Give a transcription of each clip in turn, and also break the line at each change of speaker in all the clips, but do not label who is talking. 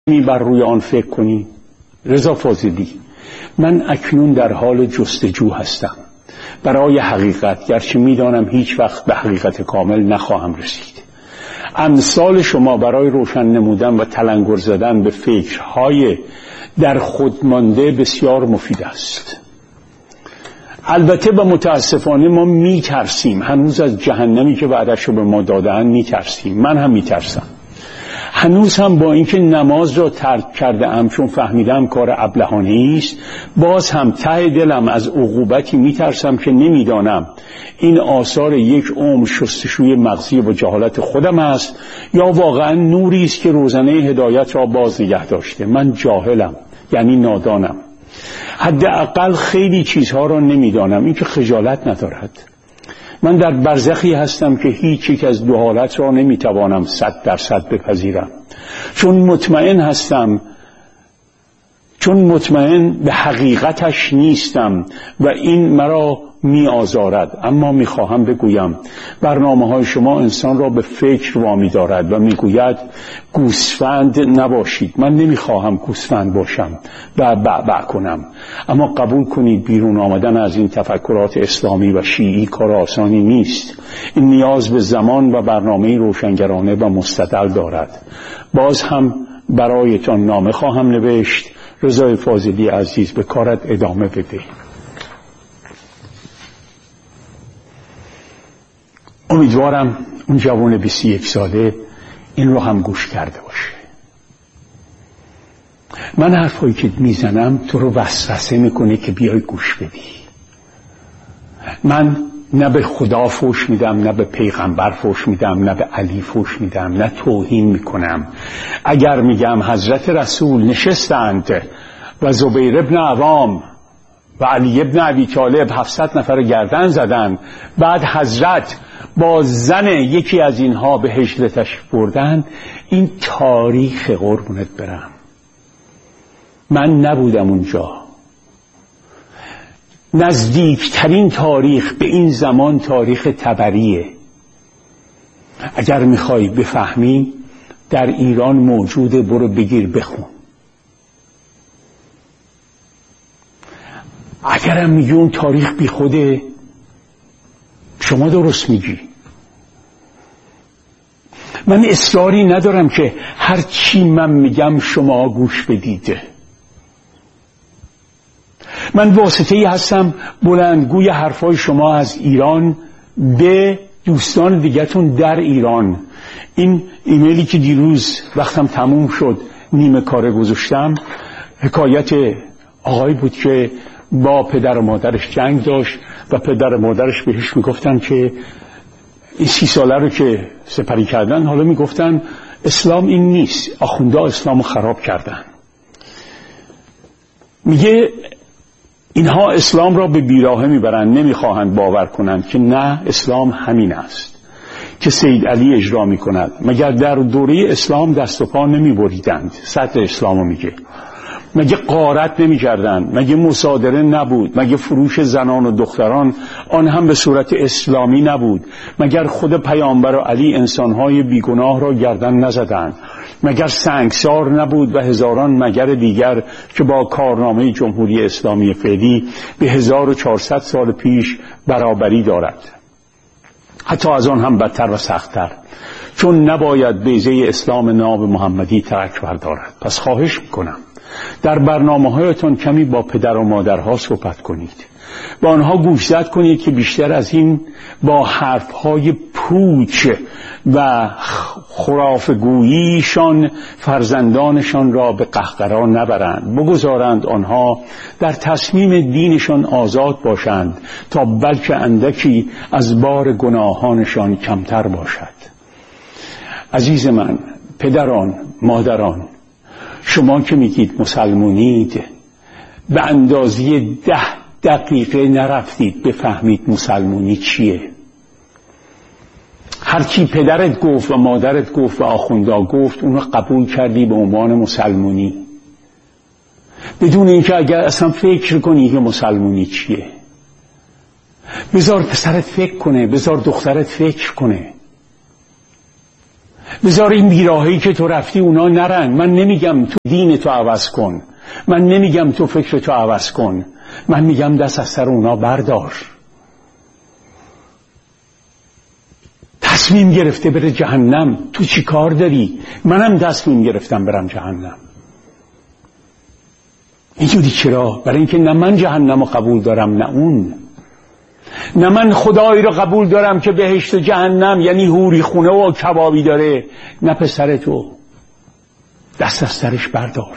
بر روی آن فکر کنی. رضا فاضلی: من اکنون در حال جستجو هستم برای حقیقت، گرچه میدانم هیچ وقت به حقیقت کامل نخواهم رسید. امثال شما برای روشن نمودن و تلنگر زدن به فکرهای در خود مانده بسیار مفید است. البته و متاسفانه ما میترسیم، هنوز از جهنمی که وعدش رو به ما دادن میترسیم. من هم میترسم. هنوز هم با اینکه نماز را ترک کرده ام چون فهمیدم کار ابلهانه‌ای است، باز هم ته دلم از عقوبتی میترسم که نمیدانم این آثار یک عمر شستشوی مغزی و جهالت خودم است یا واقعا نوری است که روزنه هدایت را باز نگه داشته. من جاهلم، یعنی نادانم. حداقل خیلی چیزها را نمیدانم. این که خجالت ندارد. من در برزخی هستم که هیچ یک از دو حالت را نمیتوانم 100% بپذیرم، چون مطمئن به حقیقتش نیستم و این مرا می آزارد. اما می خواهم بگویم برنامه های شما انسان را به فکر وامی دارد و می گوید گوسفند نباشید. من نمی خواهم گوسفند باشم و بعبع کنم، اما قبول کنید بیرون آمدن از این تفکرات اسلامی و شیعی کار آسانی نیست. این نیاز به زمان و برنامه روشنگرانه و مستدل دارد. باز هم برایتان نامه خواهم نوشت. رضا فاضلی عزیز، به کارت ادامه بده. امیدوارم اون جوان 21 ساله این رو هم گوش کرده باشه. من حرفایی که میزنم تو رو وسوسه میکنه که بیای گوش بدی. من نه به خدا فوش میدم، نه به پیغمبر فوش میدم، نه به علی فوش میدم، نه توهین میکنم. اگر میگم حضرت رسول نشستند و زبیر ابن عوام و علی ابن ابی طالب 700 نفر گردن زدن، بعد حضرت با زن یکی از اینها به هجرتش بردن، این تاریخ قربونت برم. من نبودم اونجا. نزدیکترین تاریخ به این زمان تاریخ طبریه. اگر میخوای بفهمی در ایران موجوده، برو بگیر بخون. اگرم میگی اون تاریخ بی خوده، شما درست میگی. من اصراری ندارم که هر چی من میگم شما گوش بدید. من واسطه‌ای هستم بلندگوی حرفای شما از ایران به دوستان دیگه‌تون در ایران. این ایمیلی که دیروز وقتم تموم شد نیمه کاره گذاشتم، حکایت آقایی بود که با پدر و مادرش جنگ داشت و پدر و مادرش بهش میگفتن که این 30 ساله رو که سپری کردن، حالا میگفتن اسلام این نیست، آخوندا اسلامو خراب کردن. میگه اینها اسلام را به بیراهه میبرند، نمیخواهند باور کنند که نه، اسلام همین است که سید علی اجرا میکند. مگر در دوره اسلام دست و پا نمیبریدند؟ صدر اسلامو میگه. مگه غارت نمی‌کردند؟ مگه مصادره نبود؟ مگه فروش زنان و دختران آن هم به صورت اسلامی نبود؟ مگر خود پیامبر و علی انسان‌های بیگناه را گردن نزدند؟ مگر سنگسار نبود و هزاران مگر دیگر که با کارنامه جمهوری اسلامی فعلی به 1400 سال پیش برابری دارد؟ حتی از آن هم بدتر و سخت‌تر، چون نباید بیضه اسلام ناب محمدی ترک بردارد. پس خواهش می‌کنم در برنامه‌هایتان کمی با پدر و مادرها صحبت کنید، با آنها گوشزد کنید که بیشتر از این با حرفهای پوچ و خرافه‌گوییشان فرزندانشان را به قهقرا نبرند. بگذارند آنها در تصمیم دینشان آزاد باشند تا بلکه اندکی از بار گناهانشان کمتر باشد. عزیز من، پدران، مادران، شما که میگید مسلمونید، به اندازه 10 دقیقه نرفتید بفهمید مسلمونی چیه. هر کی پدرت گفت و مادرت گفت و آخوندا گفت، اونو قبول کردی به عنوان مسلمونی، بدون اینکه اگر اصلا فکر کنی که مسلمونی چیه. بذار پسرت فکر کنه، بذار دخترت فکر کنه. بذار این بیراهی که تو رفتی اونا نرن. من نمیگم تو دین تو عوض کن، من نمیگم تو فکر تو عوض کن، من میگم دست از سر اونا بردار. تصمیم گرفته بره جهنم، تو چی کار داری؟ منم تصمیم گرفتم برم جهنم. اینجوری چرا؟ برای اینکه نه من جهنم رو قبول دارم نه اون، نه من خدایی رو قبول دارم که بهشت و جهنم یعنی حوری خونه و کبابی داره، نه پسر تو. دست از سرش بردار.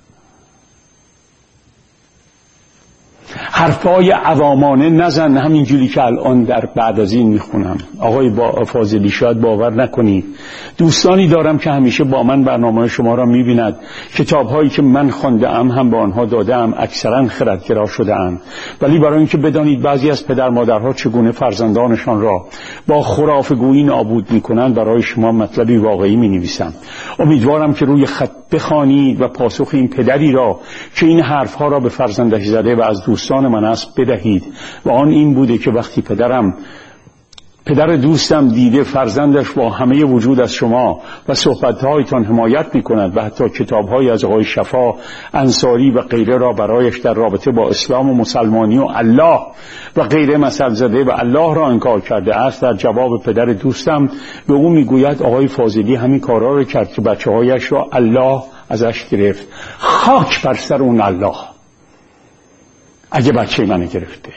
حرفای عوامانه نزن، همینجوری که الان در بعد از این میخونم. آقای فاضلی شاید باور نکنید، دوستانی دارم که همیشه با من برنامه شما را میبیند. کتابهایی که من خونده ام هم با آنها داده ام، اکثرا خردگرا شده ام. ولی برای اینکه بدانید بعضی از پدر مادرها چگونه فرزندانشان را با خرافه گویی نابود میکنند، برای شما مطلبی واقعی مینویسم. امیدوارم که روی خط بخوانید و پاسخ این پدری را که این حرفها را به فرزندش زده و از دوستان من است بدهید. و آن این بوده که وقتی پدر دوستم دیده فرزندش با همه وجود از شما و صحبتهایتان حمایت میکند و حتی کتابهای از آقای شفا انصاری و غیره را برایش در رابطه با اسلام و مسلمانی و الله و غیره مثل زده و الله را انکار کرده است، در جواب پدر دوستم به او میگوید آقای فاضلی همین کارا را کرد که بچه‌هایش را الله ازش گرفت. خاک بر سر اون الله اگه بچه منو گرفته.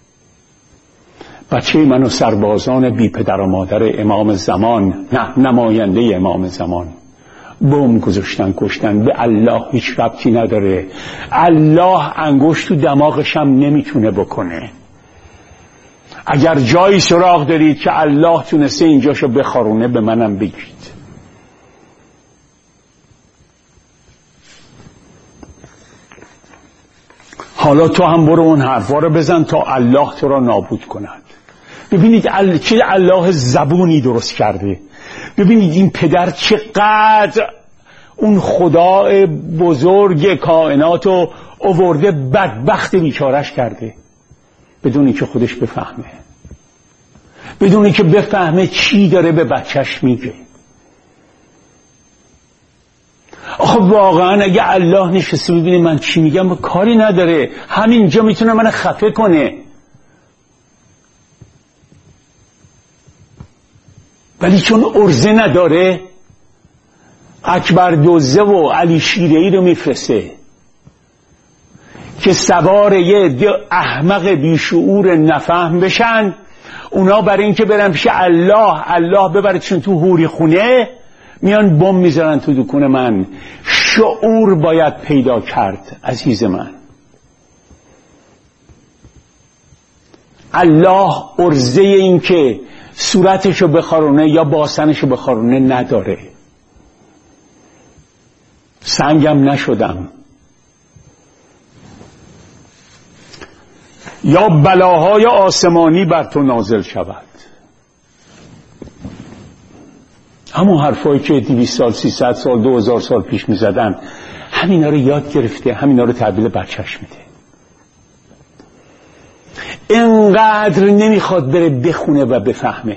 بچه منو سربازان بی پدر و مادر امام زمان، نه نماینده امام زمان، بم گذاشتن کشتن. به الله هیچ ربطی نداره. الله انگشت تو دماغشم نمیتونه بکنه. اگر جایی سراغ دارید که الله تونسته اینجاشو بخارونه به منم بگید. حالا تو هم برو اون حرفا رو بزن تا الله تو را نابود کند. ببینید چه الله زبونی درست کرده. ببینید این پدر چقدر اون خدای بزرگ کائناتو آورده بدبخت بیچارش کرده، بدونی که خودش بفهمه، بدونی که بفهمه چی داره به بچهش میگه. آخه واقعا اگه الله نشسته ببینه من چی میگم کاری نداره، همینجا میتونه من خفه کنه. ولی چون ارزه نداره اکبر دوزه و علی شیره‌ای رو میفرسته که سوار یه احمق بیشعور نفهم بشن. اونا برای اینکه برن پیش الله ببرتشون تو حوری خونه، میان بم میذارن تو دکون من. شعور باید پیدا کرد عزیز من. الله ارزه این که صورتشو بخارونه یا باسنشو بخارونه نداره. سنگم نشدم یا بلاهای آسمانی بر تو نازل شود. همون حرفایی که 200 سال 300 سال 2000 سال پیش میزدن، همینا رو یاد گرفته، همینا رو تحویل بچهش میده. اینقدر نمیخواد بره بخونه و بفهمه.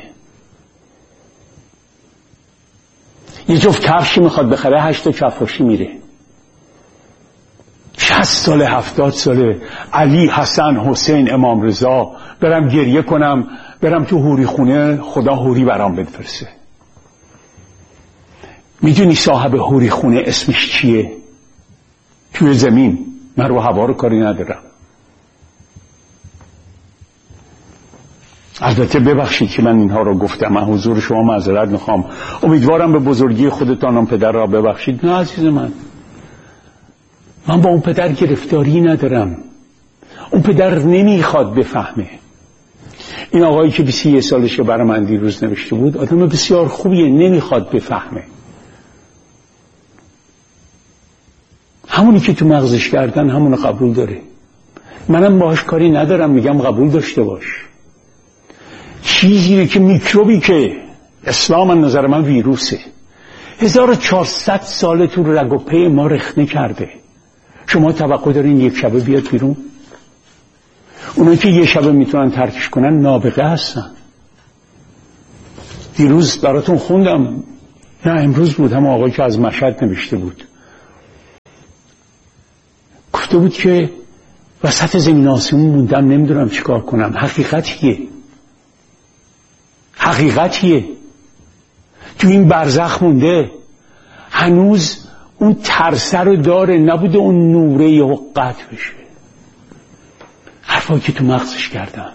یه جفت کفشی میخواد بخره 8 تا کفاشی میره. 60 ساله 70 ساله علی حسن حسین امام رضا برم گریه کنم، برم تو حوری خونه خدا حوری برام بفرسته. میدونی صاحب حوری خونه اسمش چیه؟ توی زمین، من رو هوا رو کاری ندارم. البته ببخشید که من اینها رو گفتم، من حضور شما معذرت میخوام. امیدوارم به بزرگی خودتانم پدر را ببخشید. نه عزیز من با اون پدر گرفتاری ندارم. اون پدر نمیخواد بفهمه. این آقایی که 21 سالشه برای من دیروز نوشته بود، آدم بسیار خوبیه، نمیخواد بفهمه. همونی که تو مغزش کردن همونو قبول داره. منم باهاش کاری ندارم، میگم قبول داشته باش. چیزی که میکروبی که اسلام از نظر من ویروسه، 1400 ساله تو رگ و پی ما رخنه کرده. شما توقع دارین یک شبه بیاد بیرون؟ اونایی که یه شبه میتونن ترکش کنن نابغه هستن. دیروز براتون خوندم نه امروز بود، هم آقایی که از مشهد نوشته بود، گفته بود که وسط زمین آسمون موندم نمیدونم چیکار کنم. حقیقتیه تو این برزخ مونده، هنوز اون ترسه رو داره، نبوده اون نوره یهو قطع بشه. حرفایی که تو مغزش کردم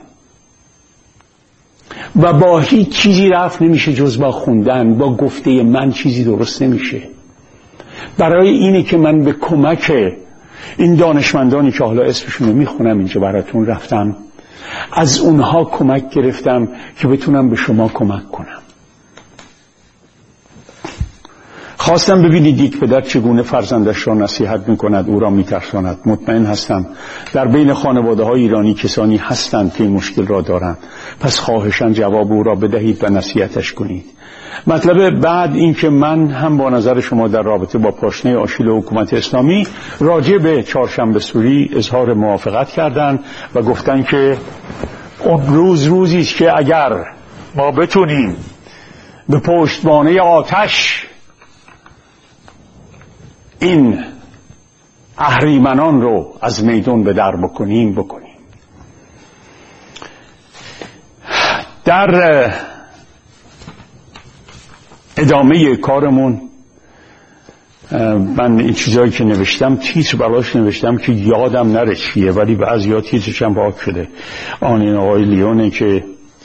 و با هیچ چیزی رفت نمیشه جز با خوندن. با گفته من چیزی درست نمیشه. برای اینه که من به کمک این دانشمندانی که حالا اسمشون رو میخونم اینجا براتون رفتم، از اونها کمک گرفتم که بتونم به شما کمک کنم. خواستم ببینید یک پدر چگونه فرزندش را نصیحت میکند، او را میترساند. مطمئن هستم در بین خانواده های ایرانی کسانی هستند که این مشکل را دارند، پس خواهشاً جواب او را بدهید و نصیحتش کنید. مطلب بعد این که من هم با نظر شما در رابطه با پاشنه آشیل حکومت اسلامی راجع به چهارشنبه سوری اظهار موافقت کردند و گفتن که اون روزی است که اگر ما بتونیم به پشتوانه آتش این اهریمنان رو از میدان به در بکنیم. در ادامه کارمون من این چیزایی که نوشتم تیتر براش نوشتم که یادم نره چیه، ولی بعضیا تیترش هم پاک شده. این آقای لیونه که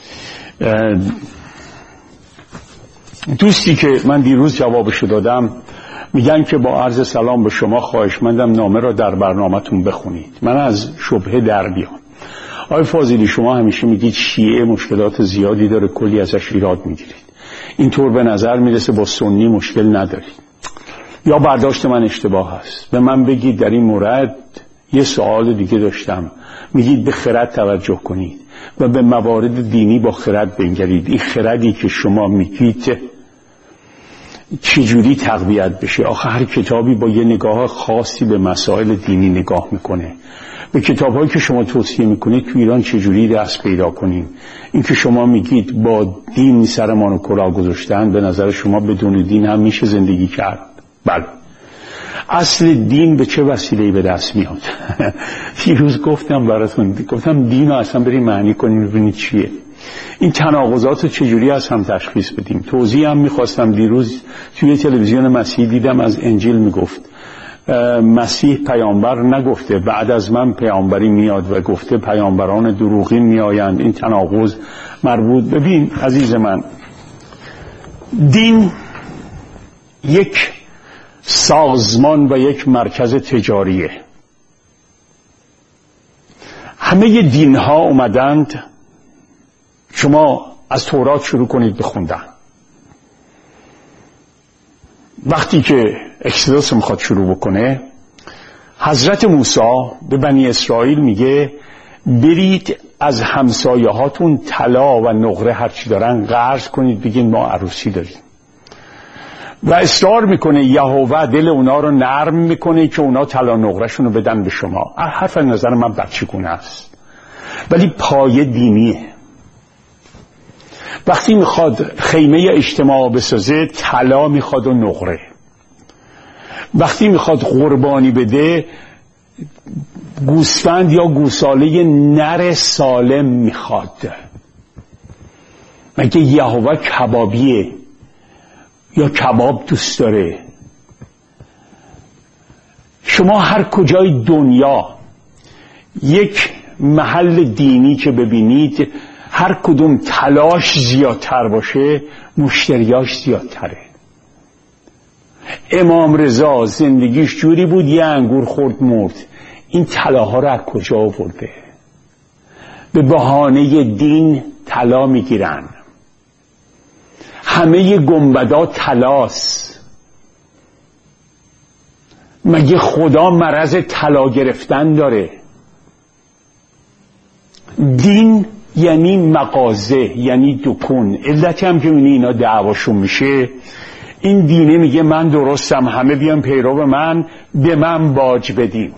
دوستی که من دیروز جوابشو دادم میگن که با عرض سلام به شما خواهشمندم نامه را در برنامه‌تون بخونید. من از شبهه در بیام. آقای فاضلی شما همیشه میگید شیعه مشکلات زیادی داره، کلی ازش ایراد میگیرید. اینطور به نظر میرسه با سنی مشکل ندارید. یا برداشت من اشتباه هست. به من بگید در این مورد. یه سوال دیگه داشتم، میگید به خرد توجه کنید و به موارد دینی با خرد بنگرید. این خردی که شما میگید چجوری تقویت بشه؟ آخه هر کتابی با یه نگاه خاصی به مسائل دینی نگاه میکنه. به کتابهایی که شما توصیه میکنید تو ایران چجوری دست پیدا کنیم؟ این که شما میگید با دین سرمان و کلاه گذاشتن، به نظر شما بدون دین هم میشه زندگی کرد؟ بله. اصل دین به چه وسیله‌ای به دست میاد؟ دیروز گفتم براتون، گفتم دین رو اصلا بریم معنی کنیم ببینید چیه. این تناقضات رو چجوری از هم تشخیص بدیم؟ توضیح هم میخواستم. دیروز توی تلویزیون مسیح دیدم از انجیل میگفت مسیح پیامبر نگفته بعد از من پیامبری میاد و گفته پیامبران دروغین میآیند. این تناقض مربوط. ببین عزیز من، دین یک سازمان و یک مرکز تجاریه. همه دین ها اومدند، شما از تورات شروع کنید بخوندن. وقتی که اکسودوس میخواد شروع بکنه، حضرت موسی به بنی اسرائیل میگه برید از همسایه هاتون طلا و نقره هرچی دارن قرض کنید، بگین ما عروسی داریم. و اصرار میکنه یهوه دل اونا رو نرم میکنه که اونا طلا نقره شونو بدن به شما. حرف نظر من بچگونه است، ولی پایه دینیه. وقتی میخواد خیمه اجتماع بسازه طلا میخواد و نقره. وقتی میخواد قربانی بده گوسفند یا گوساله نر سالم میخواد. مگه یهوه کبابیه یا کباب دوست داره؟ شما هر کجای دنیا یک محل دینی که ببینید، هر کدوم تلاش زیادتر باشه مشتریاش زیادتره. امام رضا زندگیش جوری بود یه انگور خورد مرد. این طلاها رو از کجا آورده؟ به بهانه دین طلا میگیرن. همه گنبدا طلاست. مگه خدا مرض طلا گرفتن داره؟ دین یعنی مغازه، یعنی دکون. علتی هم که اینا دعواشون میشه، این دینه میگه من درستم، همه بیان پیرو من، به من باج بدیم.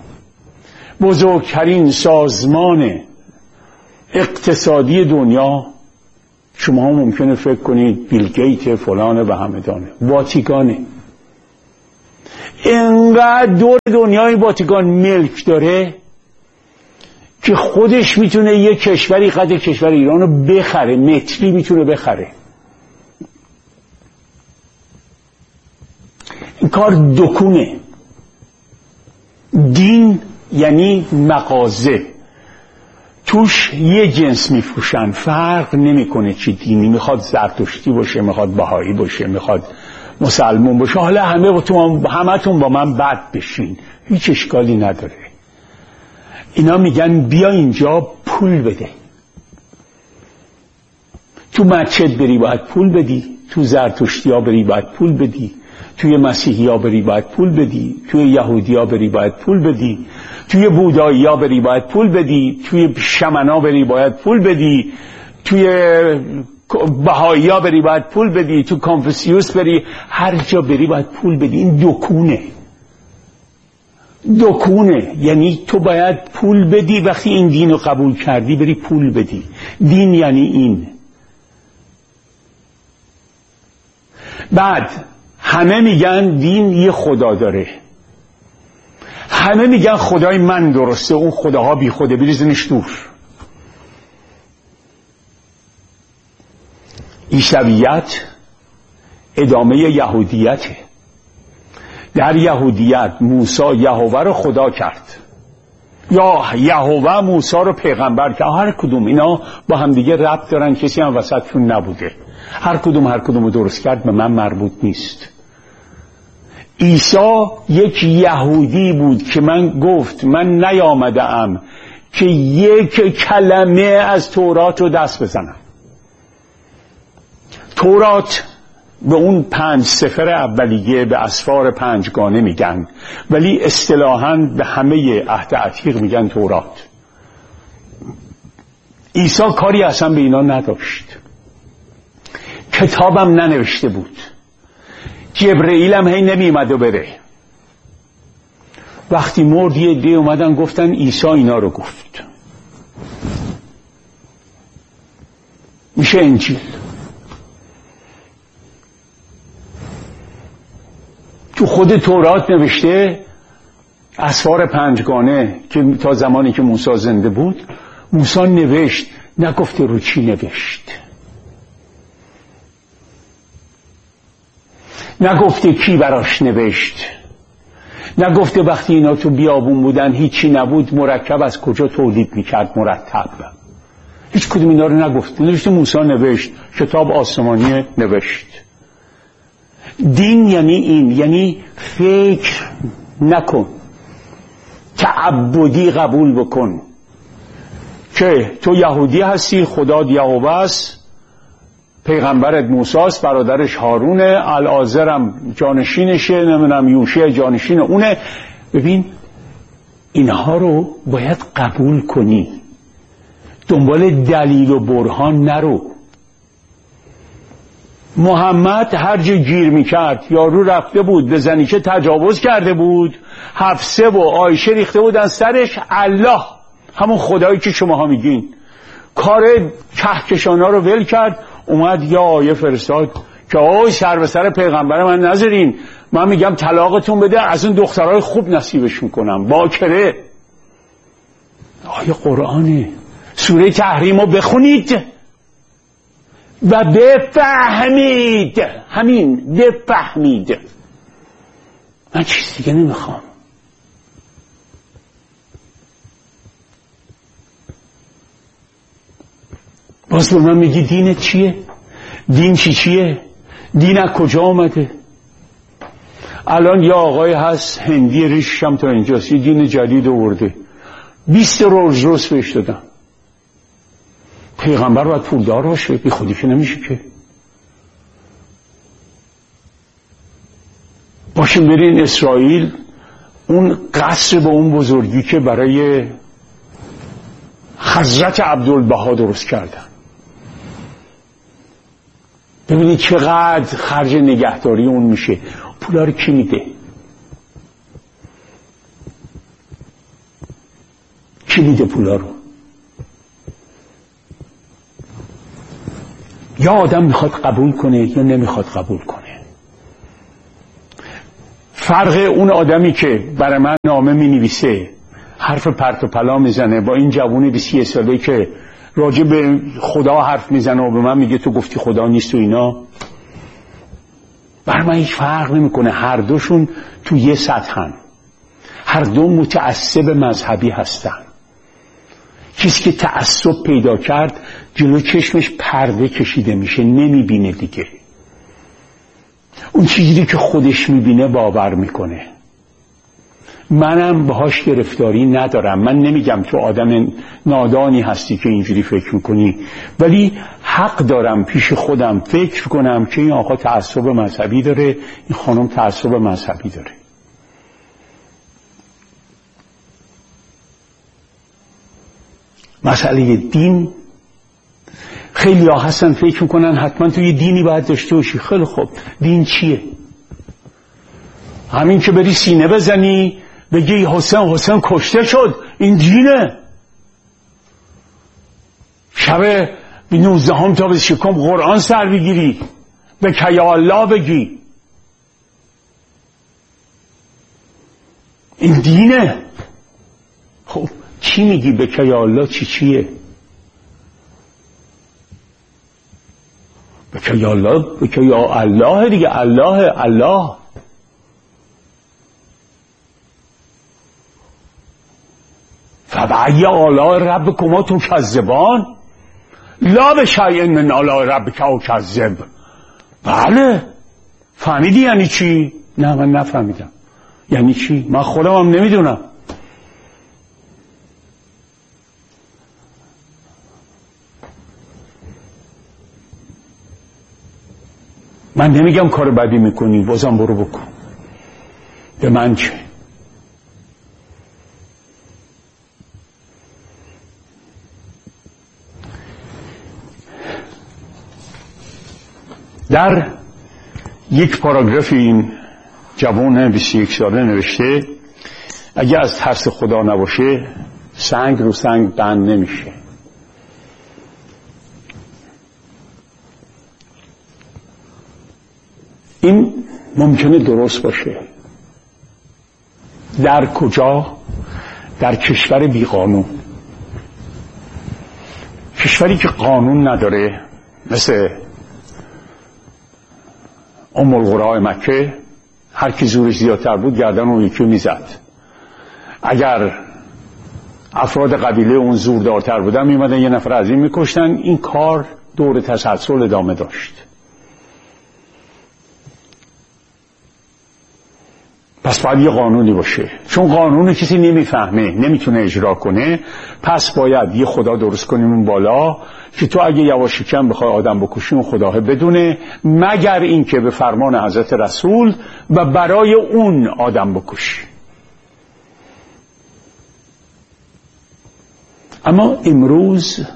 بزرگترین سازمان اقتصادی دنیا شما ممکنه فکر کنید بیل گیت فلانه و همدانه. واتیکانه. اینقدر دور دنیای واتیکان ملک داره که خودش میتونه یک کشوری قد کشور ایران رو بخره، متری میتونه بخره. این کار دکونه. دین یعنی مغازه، توش یه جنس میفروشن، فرق نمیکنه چی دینی، میخواد زرتشتی باشه، میخواد بهایی باشه، میخواد مسلمان باشه، حالا همتون با من بد بشین، هیچ اشکالی نداره. اینا میگن بیا اینجا پول بده. تو مسجد بری باید پول بدی، تو زرتشتی ها بری باید پول بدی، توی مسیحی ها بری باید پول بدی، توی یهودی ها بری باید پول بدی، توی بودایی ها بری باید پول بدی، توی شمنا بری باید پول بدی، توی بهایی ها بری باید پول بدی، تو کنفوسیوس بری، هر جا بری باید پول بدی. این دکونه. دکونه یعنی تو باید پول بدی، وقتی این دین رو قبول کردی بری پول بدی. دین یعنی این. بعد همه میگن دین یه خدا داره، همه میگن خدای من درسته، اون خداها بی خوده، بریزنش دور. عیسویت ادامه یهودیته. در یهودیت موسی یهوه رو خدا کرد، یا یهوه موسی رو پیغمبر کرد. هر کدوم اینا با هم دیگه ربط دارن، کسی هم وسطشون نبوده. هر کدوم رو درست کرد، به من مربوط نیست. عیسی یک یهودی بود که من گفت من نیامده‌ام که یک کلمه از تورات رو دست بزنم. تورات به اون 5 سفر اولیه، به اسفار 5گانه میگن، ولی اصطلاحاً به همه عهد عتیق میگن تورات. عیسی کاری اصلا به اینا نداشت، کتابم ننوشته بود، جبرئیل هم هی نمی‌اومد و بره. وقتی مرد یه عده اومدن گفتن عیسی اینا رو گفت. میشه انجیل. تو خود تورات نوشته، اسفار 5گانه که تا زمانی که موسی زنده بود موسی نوشت، نگفته رو چی نوشت، نگفته کی براش نوشت، نگفته وقتی اینا تو بیابون بودن هیچی نبود مرکب از کجا تولید میکرد مرتب. هیچ کدوم اینا رو نگفته. نوشته موسی نوشت، کتاب آسمانی نوشت. دین یعنی این، یعنی فکر نکن، تعبدی قبول بکن که تو یهودی هستی، خدات یهوه است، پیغمبرت موسی است، برادرش هارونه، العازرم جانشینشه، نمیدونم یوشع جانشین اونه. ببین اینها رو باید قبول کنی، دنبال دلیل و برهان نرو. محمد هر جا گیر میکرد، یارو رفته بود به زنیچه تجاوز کرده بود، حفصه و عایشه ریخته بودن سرش، الله همون خدایی که شماها میگین کار کهکشانا رو ول کرد، اومد یا آیه فرستاد که آی سر به سر پیغمبر من نذارین، من میگم طلاقتون بده، از اون دخترای خوب نصیبشون کنم. باکره آیه قرآنه. سوره تحریم رو بخونید و بفهمید، همین بفهمید. من چیز دیگه نمیخوام. باز به من میگی دینت چیه؟ دین چیه؟ دین از کجا آمده؟ الان یه آقای هست هندی، ریشم تا اینجاست، یه دین جدید آورده، 20 رولز رویس بهش دادن. پیغمبر باید پولدار باشه، بی خودی که نمیشه که. باشیم برین اسرائیل، اون قصر با اون بزرگی که برای حضرت عبدالبها درست کردن، ببینید چقدر خرج نگهداری اون میشه. پولا رو کی میده؟ کی میده پولا رو؟ یا آدم میخواد قبول کنه یا نمیخواد قبول کنه. فرق اون آدمی که برای من نامه مینویسه، حرف پرت و پلا میزنه، با این جوون 20 ساله که راجع به خدا حرف میزنه و به من میگه تو گفتی خدا نیست و اینا، برای من هیچ فرق نمیکنه. هر دوشون تو یه سطحن، هر دو متعصب مذهبی هستن. کسی که تعصب پیدا کرد جلو چشمش پرده کشیده میشه، نمیبینه دیگه. اون چیزی که خودش میبینه باور میکنه. منم باهاش گرفتاری ندارم. من نمیگم تو آدم نادانی هستی که اینجوری فکر میکنی، ولی حق دارم پیش خودم فکر کنم که این آقا تعصب مذهبی داره، این خانم تعصب مذهبی داره. مسئله دین، خیلی ها هستن فکر میکنن حتما تو یه دینی باید داشته باشی. خیلی خوب، دین چیه؟ همین که بری سینه بزنی بگی حسین کشته شد، این دینه؟ شب 19 تا 21 قرآن سر بگیری، به کیا الله بگی، این دینه؟ خب چی میگی به کیا الله؟ چیه؟ به کیا الله، به کیا الله دیگه، الله. فبأی آلاء ربکما تکذبان لا بشیء من آلاء ربک اکذب. بله، فهمیدی یعنی چی؟ نه من نفهمیدم یعنی چی، من خودم هم نمیدونم. من نمیگم کار بدی میکنی، بازم برو بکن، به من چه؟ در یک پاراگراف این جوان 21 ساله نوشته اگه از ترس خدا نباشه سنگ رو سنگ بند نمیشه. این ممکنه درست باشه. در کجا؟ در کشور بی قانون، کشوری که قانون نداره، مثل ام القری مکه. هر کی زورش زیادتر بود گردن اون یکی میزد. اگر افراد قبیله اون زوردارتر بودن میمدن یه نفر از این میکشتن. این کار دور تسلسل ادامه داشت. پس باید یه قانونی باشه. چون قانون کسی نمیفهمه، نمیتونه اجرا کنه، پس باید یه خدا درست کنیم اون بالا که تو اگه یواشکم بخوای آدم بکشی اون خداه بدونه، مگر این که به فرمان حضرت رسول و برای اون آدم بکشی. اما امروز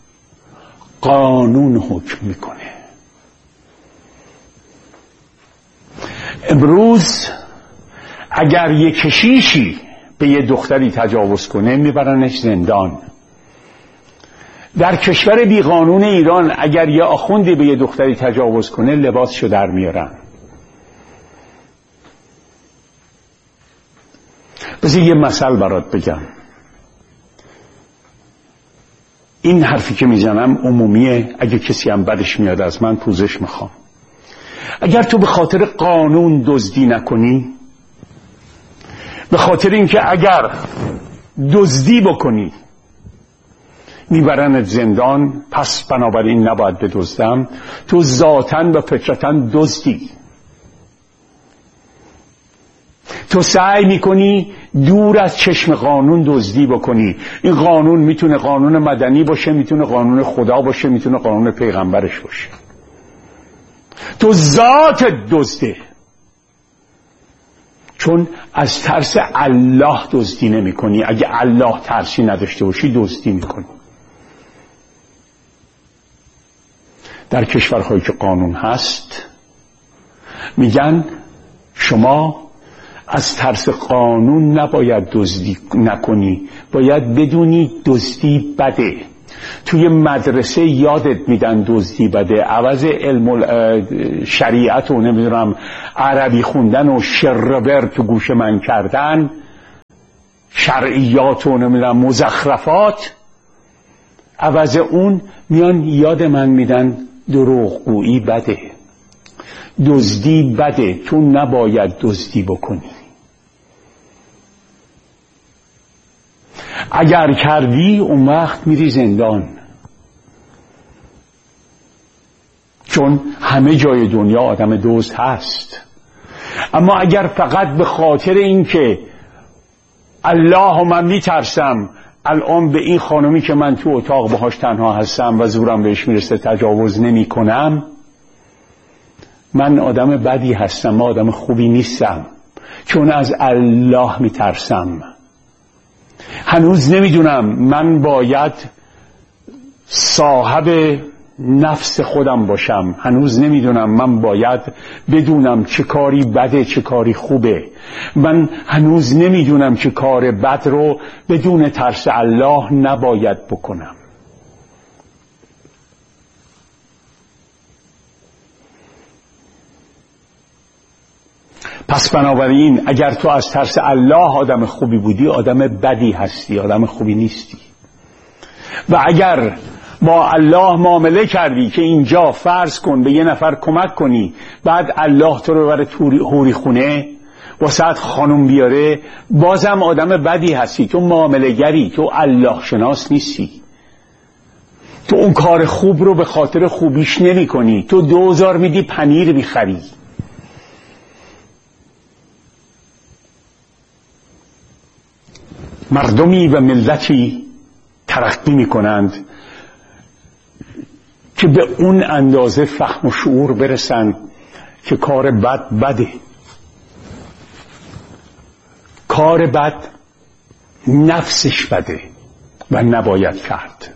قانون حکم میکنه. امروز اگر یه کشیشی به یه دختری تجاوز کنه میبرنش زندان. در کشور بی قانون ایران اگر یه آخوندی به یه دختری تجاوز کنه لباسشو در میارن. بذار یه مثل برات بگم. این حرفی که میزنم عمومیه، اگه کسی هم بدش میاد از من پوزش میخوام. اگر تو به خاطر قانون دزدی نکنی، به خاطر اینکه اگر دزدی بکنی میبرنت زندان، پس بنابراین نباید بدزدم، تو ذاتاً و فطرتاً دزدی. تو سعی میکنی دور از چشم قانون دزدی بکنی. این قانون میتونه قانون مدنی باشه، میتونه قانون خدا باشه، میتونه قانون پیغمبرش باشه. تو ذات دزده، چون از ترس الله دزدی نمی کنی. اگه الله ترسی نداشته باشی دزدی می کنی. در کشورهایی که قانون هست میگن شما از ترس قانون نباید دزدی نکنی، باید بدونی دزدی بده. توی مدرسه یادت میدن دزدی بده، عوض علم شریعت و نمیدونم عربی خوندن و شربر تو گوش من کردن، شرعیات و نمیدونم مزخرفات، عوض اون میان یاد من میدن دروغگویی بده، دزدی بده، تو نباید دزدی بکنی، اگر کردی اون وقت میری زندان. چون همه جای دنیا آدم دزد هست. اما اگر فقط به خاطر اینکه الله من میترسم الان به این خانمی که من تو اتاق باهاش تنها هستم و زورم بهش میرسه تجاوز نمی کنم، من آدم بدی هستم، من آدم خوبی نیستم، چون از الله میترسم. هنوز نمیدونم من باید صاحب نفس خودم باشم، هنوز نمیدونم من باید بدونم چه کاری بده چه کاری خوبه، من هنوز نمیدونم چه کار بد رو بدون ترس الله نباید بکنم. پس بنابراین اگر تو از ترس الله آدم خوبی بودی، آدم بدی هستی، آدم خوبی نیستی. و اگر با الله معامله کردی که اینجا فرض کن به یه نفر کمک کنی، بعد الله تو رو ببره حوری خونه واسه خانم بیاره، بازم آدم بدی هستی، تو معامله گری، تو الله شناس نیستی، تو اون کار خوب رو به خاطر خوبیش نمی کنی، تو 2000 میدی پنیر میخری. مردمی و ملتی ترقی میکنند که به اون اندازه فهم و شعور برسن که کار بد بده، کار بد نفسش بده و نباید کرد.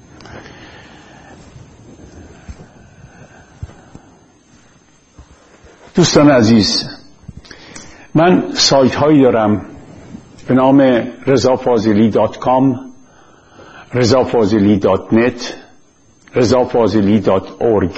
دوستان عزیز، من سایت هایی دارم به نام rezafazili.com، rezafazili.net، rezafazili.org.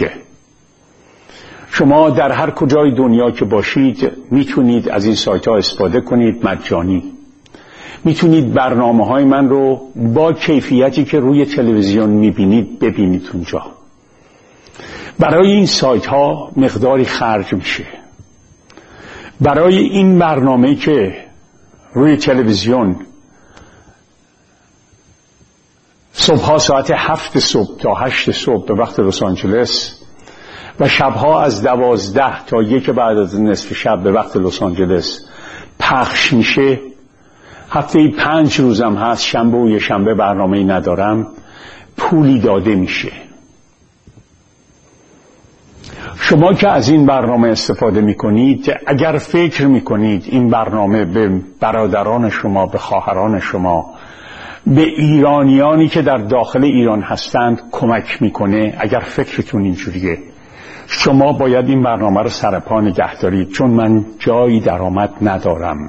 شما در هر کجای دنیا که باشید میتونید از این سایت ها استفاده کنید، مجانی. میتونید برنامه های من رو با کیفیتی که روی تلویزیون میبینید ببینید اونجا. برای این سایت ها مقداری خرج میشه. برای این برنامه که روی تلویزیون صبحها ساعت 7 صبح تا 8 صبح به وقت لس آنجلس و شبها از 12 تا 1 بعد از نصف شب به وقت لس آنجلس پخش میشه، هفته 5 روزم هست، شنبه و یه شنبه برنامه‌ای ندارم، پولی داده میشه. شما که از این برنامه استفاده میکنید، اگر فکر میکنید این برنامه به برادران شما، به خواهران شما، به ایرانیانی که در داخل ایران هستند کمک میکنه، اگر فکرتون اینجوریه، شما باید این برنامه رو سر پا نگه دارید، چون من جایی درآمد ندارم،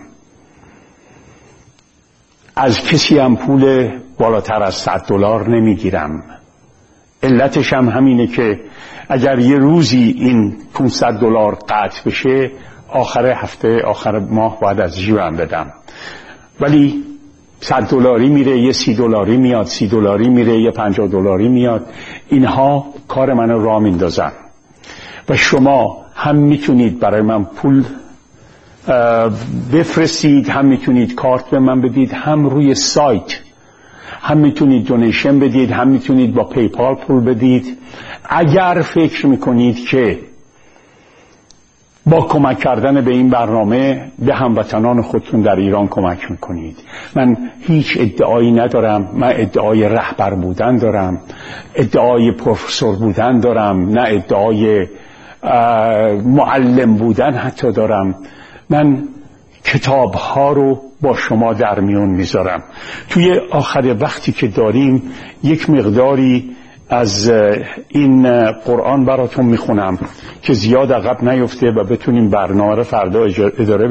از کسی هم پول بالاتر از $100 نمیگیرم. علتش هم همینه که اگر یه روزی این $500 قطع بشه، آخر هفته آخر ماه باید از جیبم بدم، ولی $100 میره، یه $30 میاد، $30 میره، یه $50 میاد. اینها کار منو راه میندازن و شما هم میتونید برای من پول بفرستید، هم میتونید کارت به من بدید، هم روی سایت هم میتونید دونیشن بدید، هم میتونید با پیپال پول بدید. اگر فکر میکنید که با کمک کردن به این برنامه به هموطنان خودتون در ایران کمک میکنید. من هیچ ادعایی ندارم، من ادعای رهبر بودن دارم، ادعای پروفسور بودن دارم، نه ادعای معلم بودن حتی دارم. من کتاب ها رو با شما در میون میذارم. توی آخر وقتی که داریم یک مقداری از این قرآن براتون میخونم که زیاد عقب نیفته و بتونیم برنامه رو فردا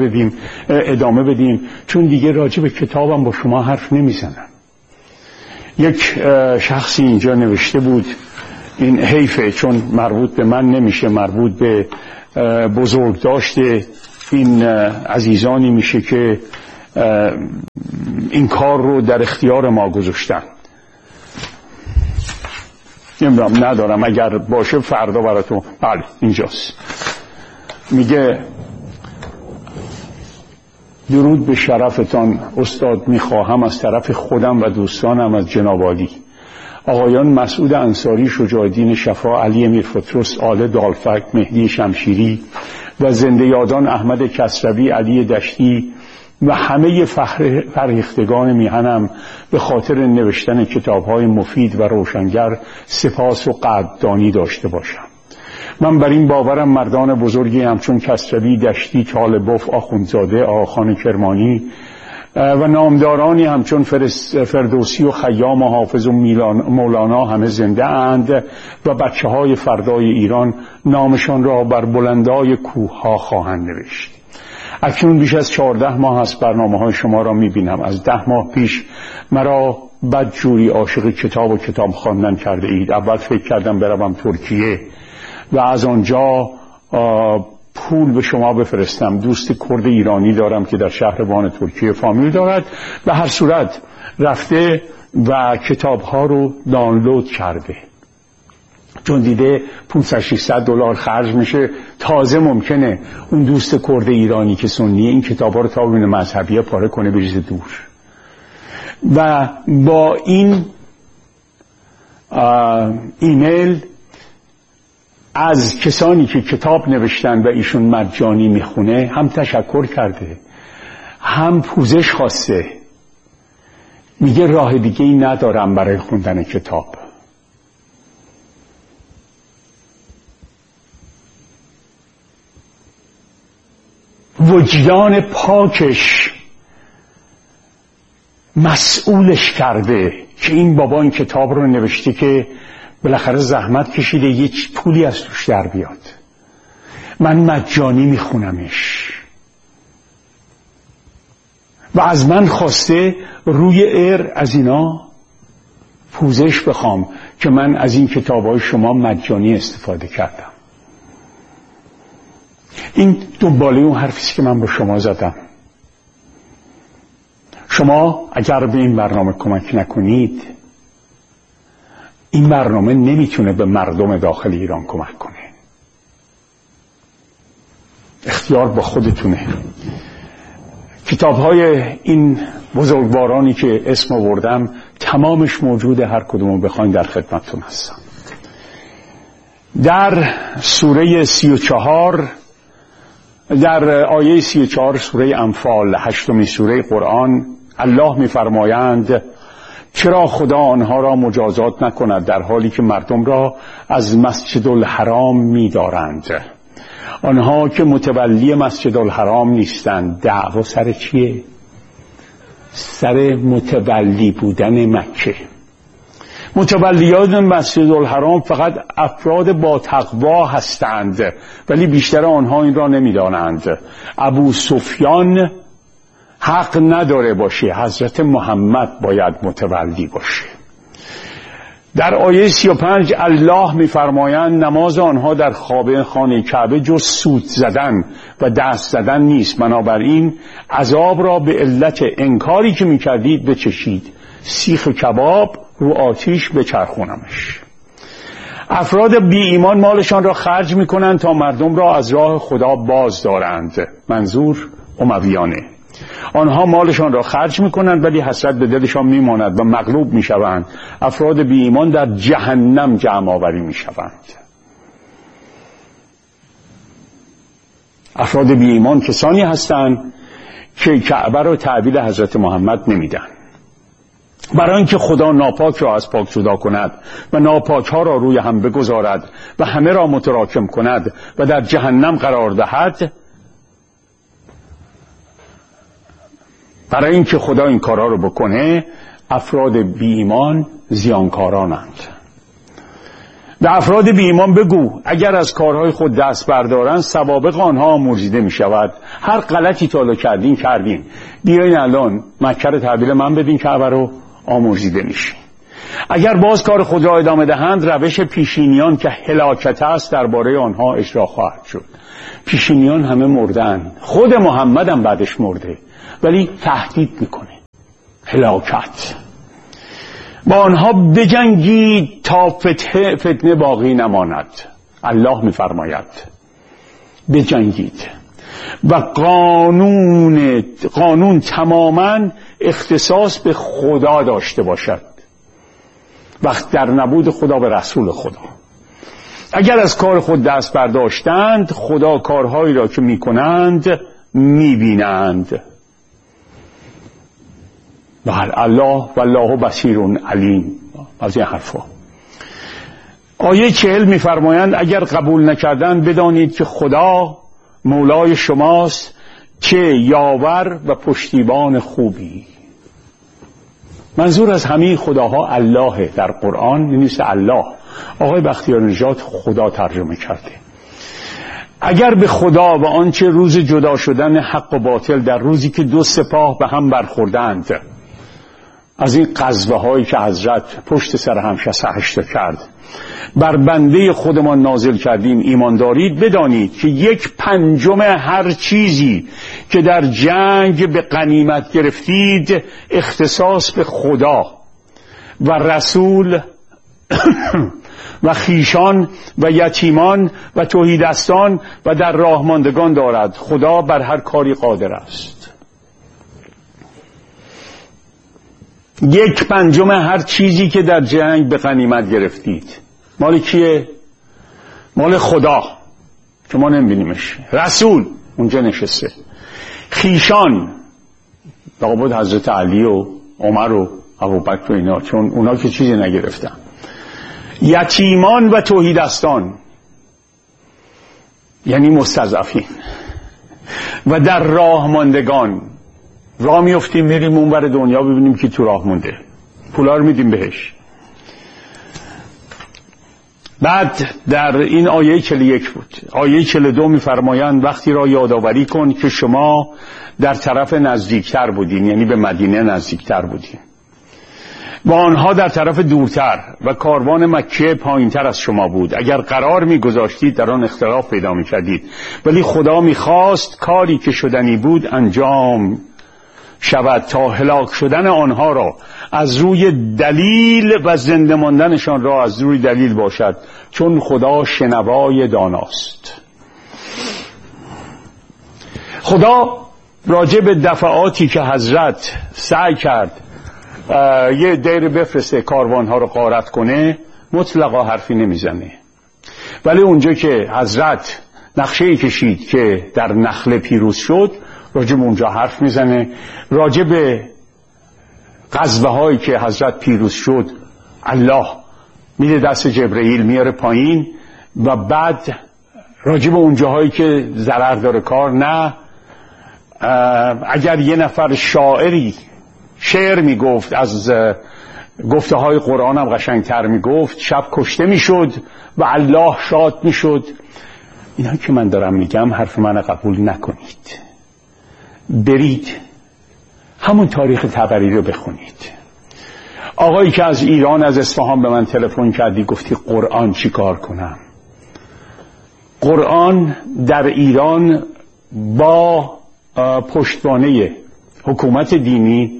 ادامه بدیم، چون دیگه راجع به کتابم با شما حرف نمیزنم. یک شخصی اینجا نوشته بود، این حیفه چون مربوط به من نمیشه، مربوط به بزرگ داشته این عزیزانی میشه که این کار رو در اختیار ما گذاشتن. نمیدونم، ندارم، اگر باشه فردا براتون. بله اینجاست. میگه درود به شرفتان استاد، میخواهم از طرف خودم و دوستانم از جناب عالی آقایان مسعود انصاری، شجاع الدین شفا، علی امیر پطرس، آل دالفک، مهدی شمشیری و زنده یادان احمد کسروی، علی دشتی و همه فرهیختگان میهنم به خاطر نوشتن کتاب‌های مفید و روشنگر سپاس و قدردانی داشته باشم. من بر این باورم مردان بزرگی همچون کسروی، دشتی، طالبوف، آخوندزاده، آقاخان کرمانی و نامدارانی همچون فردوسی و خیام و حافظ و مولانا همه زنده اند و بچه های فردای ایران نامشان را بر بلندای کوه ها خواهند نوشت. اکنون بیش از 14 ماه است برنامه های شما را میبینم. از 10 ماه پیش مرا بدجوری عاشق کتاب و کتاب خواندن کرده اید. اول فکر کردم بروم ترکیه و از آنجا پول به شما بفرستم. دوست کرد ایرانی دارم که در شهر وان ترکیه فامیل دارد. به هر صورت رفته و کتاب ها رو دانلود کرده، چون دیده 500-600 دلار خرج میشه. تازه ممکنه اون دوست کرد ایرانی که سنیه این کتاب ها رو تا ببینه مذهبیه پاره کنه بریزه دور. و با این ایمیل از کسانی که کتاب نوشتن و ایشون مجانی میخونه هم تشکر کرده، هم پوزش خواسته. میگه راه دیگه ای ندارم برای خوندن کتاب. وجدان پاکش مسئولش کرده که این بابا این کتاب رو نوشته که بالاخره زحمت کشیده یه پولی از توش در بیاد. من مجانی میخونمش و از من خواسته روی از اینا پوزش بخوام که من از این کتاب‌های شما مجانی استفاده کردم. این دنباله اون حرفیست که من با شما زدم. شما اگر به این برنامه کمک نکنید، این برنامه نمیتونه به مردم داخل ایران کمک کنه. اختیار با خودتونه. کتاب‌های این بزرگوارانی که اسم آوردم تمامش موجوده، هر کدومو بخواین در خدمتتون هستم. در سوره 34 در آیه 34 سوره انفال 8 سوره قرآن الله می‌فرمایند چرا خدا آنها را مجازات نکند در حالی که مردم را از مسجد الحرام می‌دارند. آنها که متولی مسجد الحرام نیستند. دعوا سر چیه؟ سر متولی بودن مکه. متولیان مسجد الحرام فقط افراد با تقوا هستند، ولی بیشتر آنها این را نمی‌دانند. ابو سفیان حق نداره باشه، حضرت محمد باید متولی باشه. در آیه 35 الله می‌فرمایند نماز آنها در خانه کعبه جز سوت زدن و دست زدن نیست، بنابراین عذاب را به علت انکاری که می‌کردید بچشید. سیخ کباب رو آتیش بچرخونمش. افراد بی ایمان مالشان را خرج می‌کنند تا مردم را از راه خدا باز دارند. منظور امویانه. آنها مالشان را خرج می‌کنند ولی حسرت به دلشان می‌ماند و مغلوب می‌شوند. افراد بی ایمان در جهنم جمع آوری می‌شوند. افراد بی ایمان کسانی هستند که کعبه را تعبیر حضرت محمد نمیدن. برای اینکه خدا ناپاک را از پاک جدا کند و ناپاک ها را روی هم بگذارد و همه را متراکم کند و در جهنم قرار دهد، برای اینکه خدا این کارا رو بکنه افراد بی ایمان زیانکارانند. به افراد بی ایمان بگو اگر از کارهای خود دست بردارن سوابق آنها آمرزیده می شود. هر غلطی تا حالا کردین بیاین الان مکه رو تحویل من بدین، کعبه رو آمرزیده میشین. اگر باز کار خود را ادامه دهند روش پیشینیان که هلاکت است درباره آنها اجرا خواهد شد. پیشینیان همه مردن، خود محمد هم بعدش مرده، ولی تهدید میکنه هلاکت. با آنها بجنگید تا فتنه باقی نماند. الله میفرماید بجنگید و قانون تماما اختصاص به خدا داشته باشد، وقت در نبود خدا به رسول خدا. اگر از کار خود دست برداشتند خدا کارهایی را که میکنند میبینند. بله، الله والله بصیر علیم. از این حرفا آیه 40 میفرمایند اگر قبول نکردند بدانید که خدا مولای شماست که یاور و پشتیبان خوبی. منظور از همه خداها الله در قرآن نیست. الله آقای بختیار نژاد خدا ترجمه کرده. اگر به خدا و آنچه روز جدا شدن حق و باطل در روزی که دو سپاه به هم برخوردند از این غزوه هایی که حضرت پشت سر هم 68 کرد بر بنده خودمان نازل کردیم ایمان دارید، بدانید که 1/5 هر چیزی که در جنگ به غنیمت گرفتید اختصاص به خدا و رسول و خیشان و یتیمان و تهیدستان و در راه ماندگان دارد. خدا بر هر کاری قادر است. 1/5 هر چیزی که در جنگ به غنیمت گرفتید مال کیه؟ مال خدا که ما نمیبینیمش. رسول اونجا نشسته. خیشان لابد حضرت علی و عمر و ابوبکر و اینا، چون اونا که چیزی نگرفتن. یتیمان و تهیدستان یعنی مستضعفین و در راه ماندگان. راه میفتیم میریم اون بر دنیا ببینیم که تو راه مونده، پولا رو میدیم بهش. بعد در این آیه 41 بود. آیه 42 میفرمایند وقتی را یادآوری کن که شما در طرف نزدیکتر بودین، یعنی به مدینه نزدیکتر بودین، با آنها در طرف دورتر و کاروان مکه پایینتر از شما بود. اگر قرار میگذاشتید در آن اختلاف پیدا میکردید، ولی خدا میخواست کاری که شدنی بود انجام شود تا هلاک شدن آنها را از روی دلیل و زنده ماندنشان را از روی دلیل باشد، چون خدا شنوای داناست. خدا راجع به دفعاتی که حضرت سعی کرد یه دیر بفرسته کاروانها رو غارت کنه مطلقا حرفی نمیزنه، ولی اونجا که حضرت نقشه‌ای کشید که در نخله پیروز شد راجع به اونجا حرف میزنه. راجع به غزوه هایی که حضرت پیروز شد الله میده دست جبرئیل میاره پایین، و بعد راجع به اونجاهایی که ضرر داره کار نه. اگر یه نفر شاعری شعر میگفت از گفته های قرآن هم قشنگتر میگفت شب کشته میشد و الله شاد میشد. اینا که من دارم میگم حرف من قبول نکنید، برید همون تاریخ طبری رو بخونید. آقایی که از ایران از اصفهان به من تلفن کردی گفتی قرآن چی کار کنم؟ قرآن در ایران با پشتوانه حکومت دینی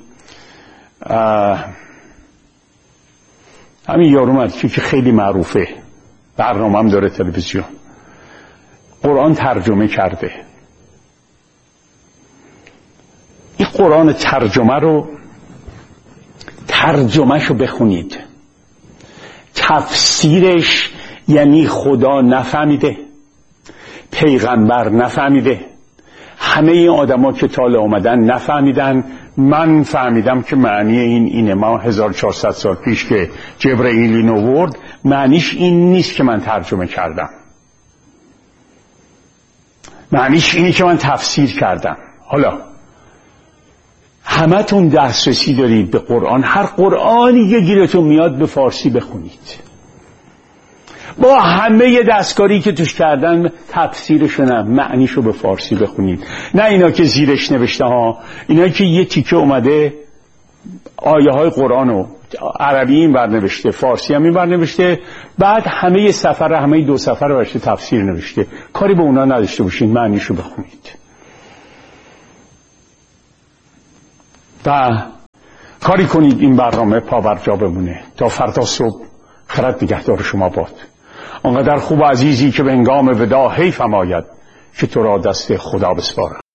همین یارو مدکی که خیلی معروفه برنامه هم داره تلویزیون، قرآن ترجمه کرده. این قرآن ترجمه رو بخونید. تفسیرش یعنی خدا نفهمیده، پیغمبر نفهمیده، همه این آدما که تاله اومدن نفهمیدن. من فهمیدم که معنی اینه. ما 1400 سال پیش که جبرئیل اینو آورد معنیش این نیست که من ترجمه کردم، معنیش اینه که من تفسیر کردم. حالا همتون دسترسی دارید به قرآن، هر قرآنی که گیرتون میاد به فارسی بخونید، با همه دستکاری که توش کردن تفسیرشو معنیشو به فارسی بخونید، نه اینا که زیرش نوشته ها، اینا که یه تیکه اومده آیه های قرآن رو عربی این بر نوشته، فارسی هم این بر نوشته، بعد همه 2 صفحه رو برشته تفسیر نوشته. کاری به اونا نداشته باشین، معنیشو بخونید و کاری کنید این برنامه پابرجا بمونه. تا فردا صبح خرد نگهدار شما باد. آنقدر خوب و عزیزی که به هنگام ودا حیفم آید که تو را دست خدا بسپارم.